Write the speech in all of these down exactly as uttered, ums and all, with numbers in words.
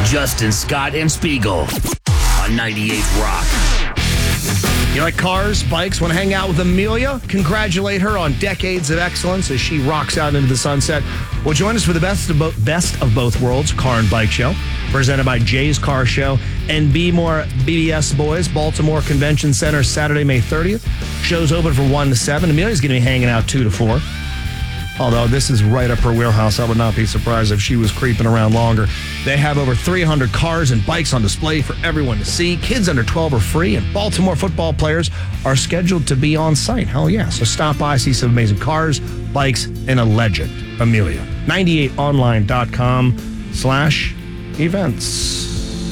Justin, Scott, and Spiegel on ninety-eight Rock. You like cars, bikes, want to hang out with Amelia? Congratulate her on decades of excellence as she rocks out into the sunset. Well, join us for the best of, bo- best of both worlds, Car and Bike Show, presented by Jay's Car Show and Be More B B S Boys, Baltimore Convention Center, Saturday, May thirtieth. Show's open from one to seven. Amelia's going to be hanging out two to four. Although this is right up her wheelhouse, I would not be surprised if she was creeping around longer. They have over three hundred cars and bikes on display for everyone to see. Kids under twelve are free, and Baltimore football players are scheduled to be on site. Hell yeah. So stop by, see some amazing cars, bikes, and a legend, Amelia. ninety-eight online dot com slash events.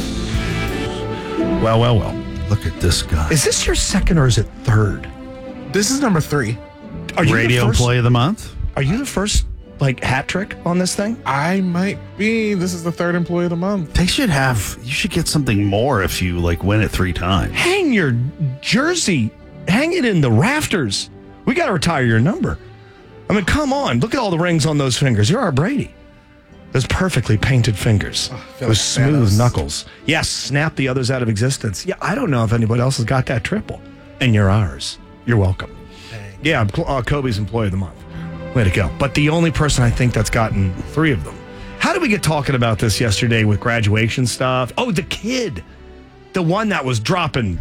Well, well, well. Look at this guy. Is this your second or is it third? This is number three. Are you Radio the first, play of the month? Are you the first, like, hat trick on this thing? I might be. This is the third employee of the month. They should have, you should get something more if you, like, win it three times. Hang your jersey. Hang it in the rafters. We got to retire your number. I mean, come on. Look at all the rings on those fingers. You're our Brady. Those perfectly painted fingers feel with like smooth Thanos. knuckles. Yes, snap the others out of existence. Yeah, I don't know if anybody else has got that triple. And you're ours. You're welcome. Dang. Yeah, I'm uh, Kobe's employee of the month. Way to go. But the only person I think that's gotten three of them. How did we get talking about this yesterday with graduation stuff? Oh, the kid. The one that was dropping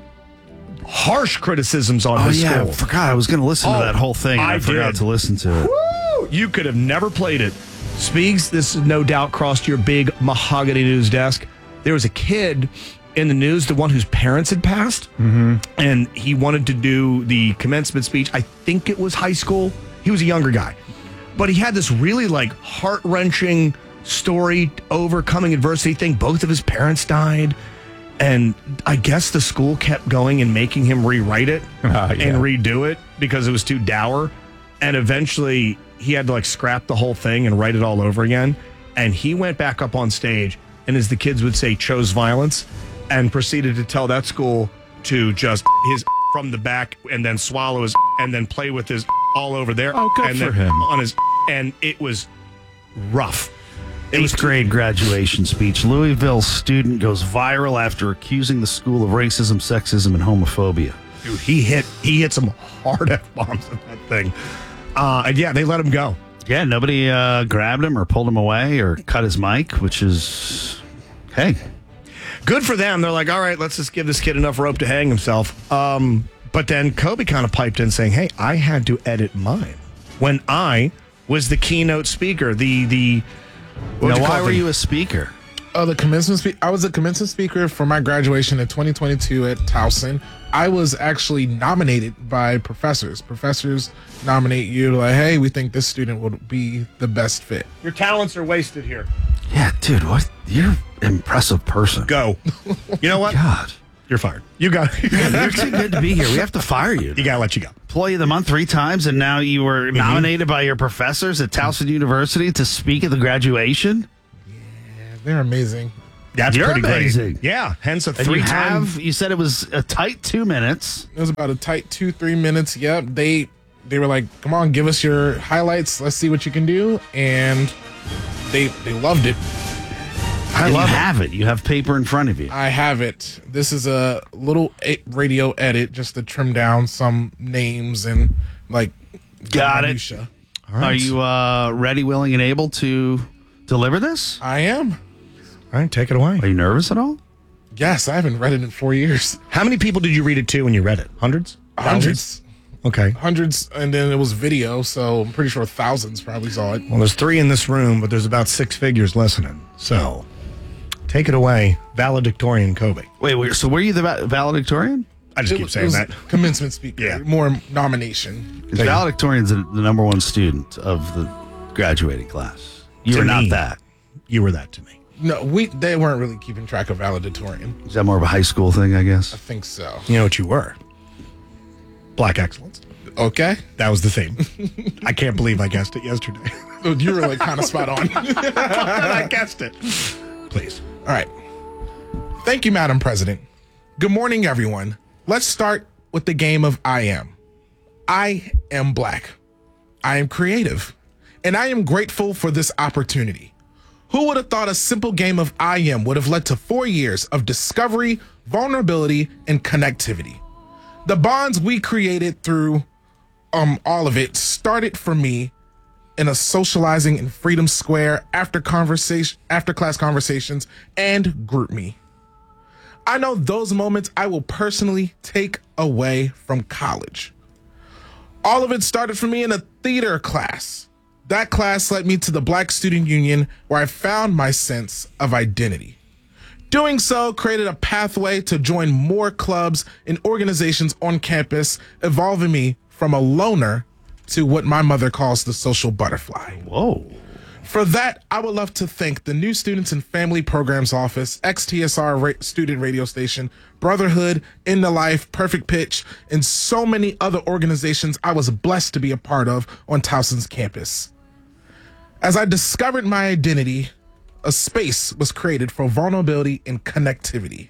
harsh criticisms on Oh, his yeah. school. I forgot. I was going to listen Oh, to that whole thing. And I, I forgot did. to listen to it. Woo! You could have never played it. Speaks, this no doubt crossed your big mahogany news desk. There was a kid in the news, the one whose parents had passed, mm-hmm. and he wanted to do the commencement speech. I think it was high school. He was a younger guy. But he had this really like heart-wrenching story, overcoming adversity thing. Both of his parents died. And I guess the school kept going and making him rewrite it Uh, yeah. and redo it because it was too dour. And eventually he had to like scrap the whole thing and write it all over again. And he went back up on stage and, as the kids would say, chose violence and proceeded to tell that school to just his from the back and then swallow his and then play with his all over there. Oh, good and for then him. on his, and it was rough. It Eighth was grade graduation speech. Louisville student goes viral after accusing the school of racism, sexism, and homophobia. Dude, he hit he hit some hard F bombs in that thing. Uh, and yeah, they let him go. Yeah, nobody uh, grabbed him or pulled him away or cut his mic, which is, hey. Good for them. They're like, all right, let's just give this kid enough rope to hang himself. Um, but then Kobe kind of piped in saying, hey, I had to edit mine when I was the keynote speaker. The, the, what would Now, you why call it? were you a speaker? Oh, the commencement speaker. I was a commencement speaker for my graduation in twenty twenty-two at Towson. I was actually nominated by professors. Professors nominate you like, hey, we think this student will be the best fit. Your talents are wasted here. Yeah, dude, what? You're an impressive person. Go. You know what? God. You're fired. You got you You're too good to be here. We have to fire you. got to let you go. Employee of the month three times, and now you were Mm-hmm. nominated by your professors at Towson University to speak at the graduation. They're amazing. That's You're pretty amazing. great. Yeah, hence a And you three-time. have, you said it was a tight two minutes. It was about a tight two, three minutes. Yep. They they were like, come on, give us your highlights. Let's see what you can do. And they they loved it. I love you it. have it. You have paper in front of you. I have it. This is a little a- radio edit just to trim down some names and like Got it. minutia. All right. Are you uh, ready, willing, and able to deliver this? I am. All right, take it away. Are you nervous at all? Yes, I haven't read it in four years. How many people did you read it to when you read it? Hundreds? Hundreds. Okay. Hundreds, and then it was video, so I'm pretty sure thousands probably saw it. Well, there's three in this room, but there's about six figures listening. So take it away, valedictorian Kobe. Wait, wait so were you the va- valedictorian? I just It keep was- saying it was that. Commencement speaker. Yeah. More nomination. Because Thank you. valedictorian's the the number one student of the graduating class. You To were not me. that. You were that to me. No, we they weren't really keeping track of valedictorian. Is that more of a high school thing, I guess? I think so. You know what you were? Black excellence. Okay. That was the theme. I can't believe I guessed it yesterday. You were like kind of spot on. And I guessed it. Please. All right. Thank you, Madam President. Good morning, everyone. Let's start with the game of I am. I am black. I am creative. And I am grateful for this opportunity. Who would have thought a simple game of I Am would have led to four years of discovery, vulnerability, and connectivity? The bonds we created through um all of it started for me in a socializing in Freedom Square after conversation, after class conversations, and group me. I know those moments I will personally take away from college. All of it started for me in a theater class. That class led me to the Black Student Union, where I found my sense of identity. Doing so created a pathway to join more clubs and organizations on campus, evolving me from a loner to what my mother calls the social butterfly. Whoa. For that, I would love to thank the New Students and Family Programs Office, X T S R ra- student radio station, Brotherhood, In the Life, Perfect Pitch, and so many other organizations I was blessed to be a part of on Towson's campus. As I discovered my identity, a space was created for vulnerability and connectivity.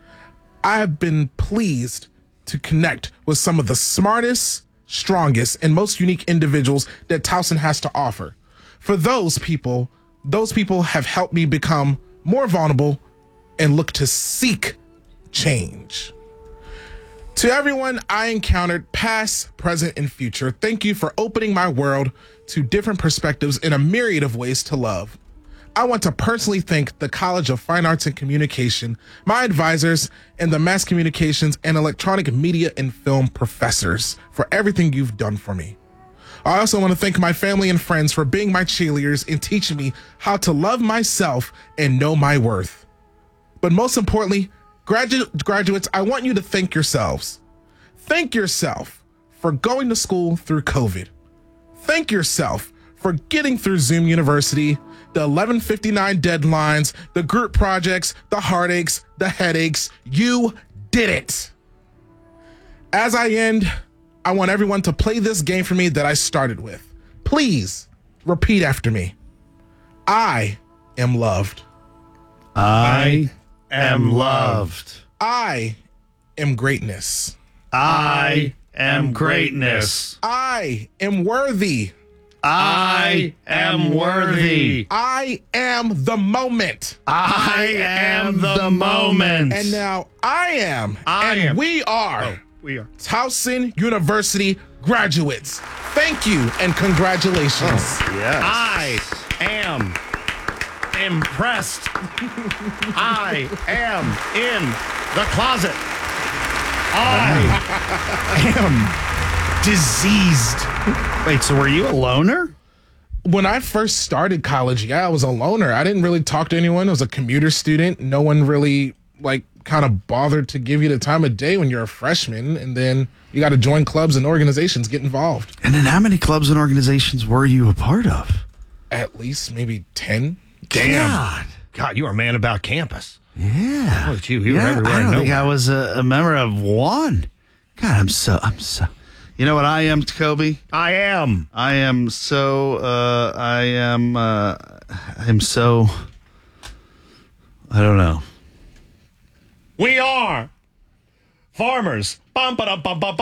I have been pleased to connect with some of the smartest, strongest, and most unique individuals that Towson has to offer. For those people, those people have helped me become more vulnerable and look to seek change. To everyone I encountered, past, present, and future, thank you for opening my world to different perspectives in a myriad of ways to love. I want to personally thank the College of Fine Arts and Communication, my advisors, and the Mass Communications and Electronic Media and Film professors for everything you've done for me. I also want to thank my family and friends for being my cheerleaders and teaching me how to love myself and know my worth. But most importantly, gradu- graduates, I want you to thank yourselves. Thank yourself for going to school through COVID. Thank yourself for getting through Zoom University, the eleven fifty-nine deadlines, the group projects, the heartaches, the headaches. You did it. As I end, I want everyone to play this game for me that I started with. Please repeat after me. I am loved. I am loved. I am greatness. I am greatness. I am worthy. I am worthy. I am the moment. I am the moment. And now I am. I and am. we are. We are. Towson University graduates. Thank you and congratulations. Yes. I am impressed. I am in the closet. I am diseased. Wait, so were you a loner? When I first started college, yeah, I was a loner. I didn't really talk to anyone. I was a commuter student. No one really, like, kind of bothered to give you the time of day when you're a freshman. And then you got to join clubs and organizations, get involved. And then how many clubs and organizations were you a part of? At least maybe ten. Damn. God. God, you are a man about campus. Yeah. Look at you. You were yeah, everywhere I and don't think nowhere. I was a, a member of one. God, I'm so, I'm so. You know what I am, Kobe? I am. I am so, uh, I am, uh, I'm so, I don't know. We are farmers. Bum, ba, dum, bum, bum, bum.